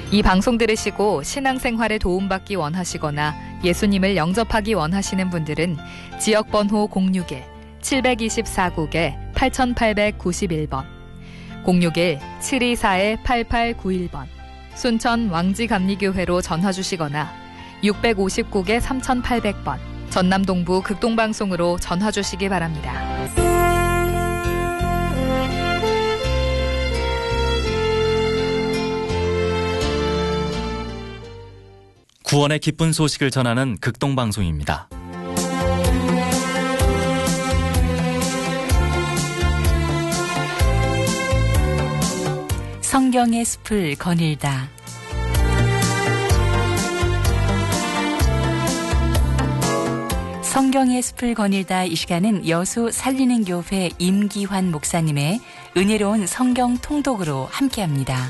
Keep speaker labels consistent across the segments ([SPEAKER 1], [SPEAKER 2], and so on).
[SPEAKER 1] 이 방송 들으시고 신앙생활에 도움받기 원하시거나 예수님을 영접하기 원하시는 분들은 지역번호 061-724국에 8891번, 061-724-8891번, 순천 왕지감리교회로 전화 주시거나 659국에 3800번, 전남 동부 극동방송으로 전화 주시기 바랍니다.
[SPEAKER 2] 구원의 기쁜 소식을 전하는 극동방송입니다.
[SPEAKER 3] 성경의 숲을 거닐다. 성경의 숲을 거닐다. 이 시간은 여수 살리는 교회 임기환 목사님의 은혜로운 성경 통독으로 함께합니다.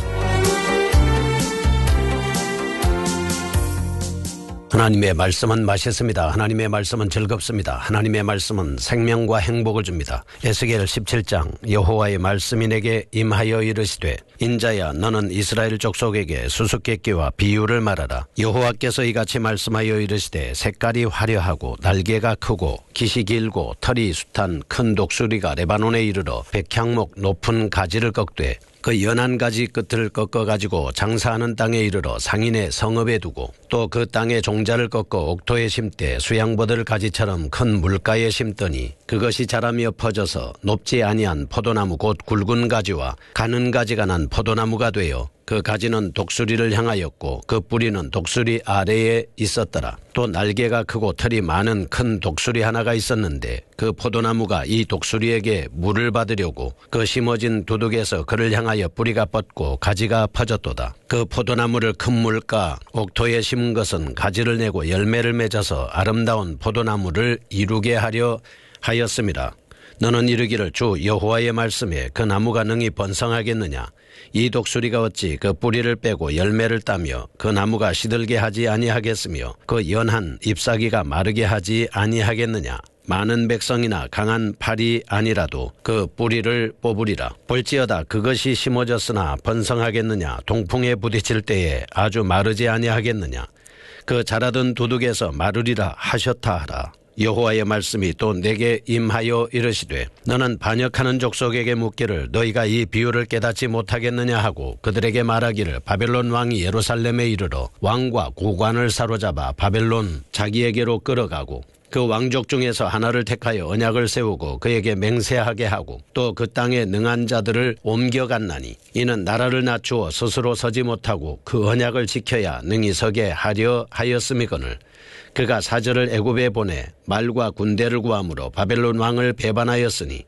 [SPEAKER 4] 하나님의 말씀은 맛있습니다. 하나님의 말씀은 즐겁습니다. 하나님의 말씀은 생명과 행복을 줍니다. 에스겔 17장 여호와의 말씀이 내게 임하여 이르시되 인자야 너는 이스라엘 족속에게 수수께끼와 비유를 말하라. 여호와께서 이같이 말씀하여 이르시되 색깔이 화려하고 날개가 크고 깃이 길고 털이 숱한 큰 독수리가 레바논에 이르러 백향목 높은 가지를 꺾되 그 연한 가지 끝을 꺾어가지고 장사하는 땅에 이르러 상인의 성읍에 두고 또 그 땅에 종자를 꺾어 옥토에 심되 수양버들 가지처럼 큰 물가에 심더니 그것이 자라며 퍼져서 높지 아니한 포도나무 곧 굵은 가지와 가는 가지가 난 포도나무가 되어 그 가지는 독수리를 향하였고 그 뿌리는 독수리 아래에 있었더라. 또 날개가 크고 털이 많은 큰 독수리 하나가 있었는데 그 포도나무가 이 독수리에게 물을 받으려고 그 심어진 두둑에서 그를 향하여 뿌리가 뻗고 가지가 퍼졌도다. 그 포도나무를 큰 물가 옥토에 심은 것은 가지를 내고 열매를 맺어서 아름다운 포도나무를 이루게 하려 하였음이라. 너는 이르기를 주 여호와의 말씀에 그 나무가 능히 번성하겠느냐? 이 독수리가 어찌 그 뿌리를 빼고 열매를 따며 그 나무가 시들게 하지 아니하겠으며 그 연한 잎사귀가 마르게 하지 아니하겠느냐? 많은 백성이나 강한 팔이 아니라도 그 뿌리를 뽑으리라. 볼지어다 그것이 심어졌으나 번성하겠느냐? 동풍에 부딪힐 때에 아주 마르지 아니하겠느냐? 그 자라던 두둑에서 마르리라 하셨다 하라. 여호와의 말씀이 또 내게 임하여 이르시되 너는 반역하는 족속에게 묻기를 너희가 이 비유를 깨닫지 못하겠느냐 하고 그들에게 말하기를 바벨론 왕이 예루살렘에 이르러 왕과 고관을 사로잡아 바벨론 자기에게로 끌어가고 그 왕족 중에서 하나를 택하여 언약을 세우고 그에게 맹세하게 하고 또 그 땅에 능한 자들을 옮겨갔나니 이는 나라를 낮추어 스스로 서지 못하고 그 언약을 지켜야 능히 서게 하려 하였음이거늘 그가 사절을 애굽에 보내 말과 군대를 구함으로 바벨론 왕을 배반하였으니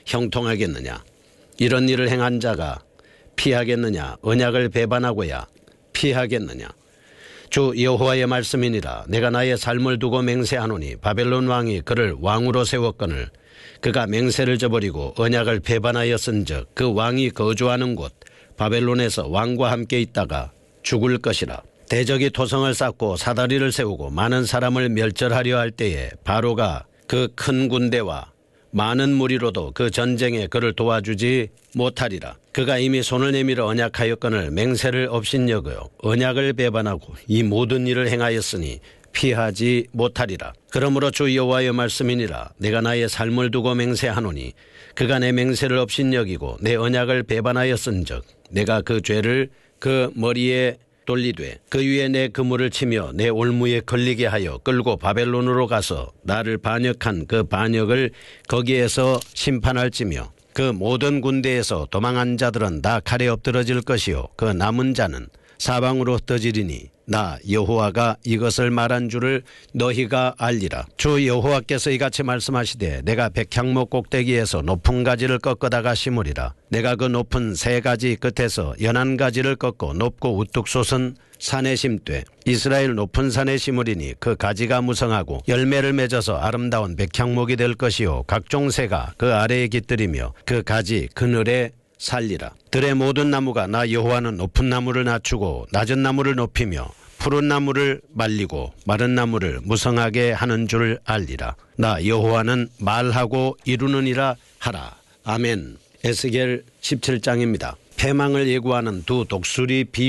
[SPEAKER 4] 형통하겠느냐? 이런 일을 행한 자가 피하겠느냐? 언약을 배반하고야 피하겠느냐? 주 여호와의 말씀이니라. 내가 나의 삶을 두고 맹세하노니 바벨론 왕이 그를 왕으로 세웠거늘 그가 맹세를 저버리고 언약을 배반하였은즉 그 왕이 거주하는 곳 바벨론에서 왕과 함께 있다가 죽을 것이라. 대적이 토성을 쌓고 사다리를 세우고 많은 사람을 멸절하려 할 때에 바로가 그 큰 군대와 많은 무리로도 그 전쟁에 그를 도와주지 못하리라. 그가 이미 손을 내밀어 언약하였거늘 맹세를 업신여겨 언약을 배반하고 이 모든 일을 행하였으니 피하지 못하리라. 그러므로 주 여호와의 말씀이니라. 내가 나의 삶을 두고 맹세하노니 그가 내 맹세를 업신여기고 내 언약을 배반하였은즉 내가 그 죄를 그 머리에 돌리되 그 위에 내 그물을 치며 내 올무에 걸리게 하여 끌고 바벨론으로 가서 나를 반역한 그 반역을 거기에서 심판할지며 그 모든 군대에서 도망한 자들은 다 칼에 엎드러질 것이요 그 남은 자는 사방으로 흩어지리니 나 여호와가 이것을 말한 줄을 너희가 알리라. 주 여호와께서 이같이 말씀하시되 내가 백향목 꼭대기에서 높은 가지를 꺾어다가 심으리라. 내가 그 높은 세 가지 끝에서 연한 가지를 꺾어 높고 우뚝 솟은 산에 심되 이스라엘 높은 산에 심으리니 그 가지가 무성하고 열매를 맺어서 아름다운 백향목이 될 것이요 각종 새가 그 아래에 깃들이며 그 가지 그늘에 살리라. 들의 모든 나무가 나 여호와는 높은 나무를 낮추고 낮은 나무를 높이며 푸른 나무를 말리고 마른 나무를 무성하게 하는 줄 알리라. 나 여호와는 말하고 이루느니라 하라. 아멘. 에스겔 17장입니다. 패망을 예고하는 두 독수리